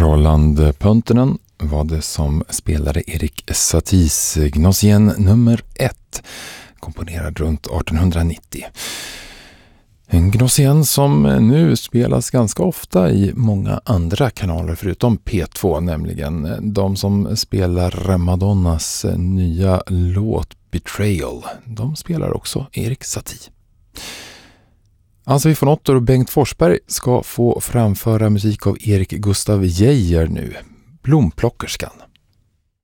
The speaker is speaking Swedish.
Roland Pöntönen var det som spelade Erik Saties Gnossien nummer 1, komponerad runt 1890. En Gnossien som nu spelas ganska ofta i många andra kanaler förutom P2, nämligen de som spelar Madonnas nya låt Betrayal. De spelar också Erik Satie. Ann-Sofie von Otter och Bengt Forsberg ska få framföra musik av Erik Gustav Geijer nu, Blomplockerskan.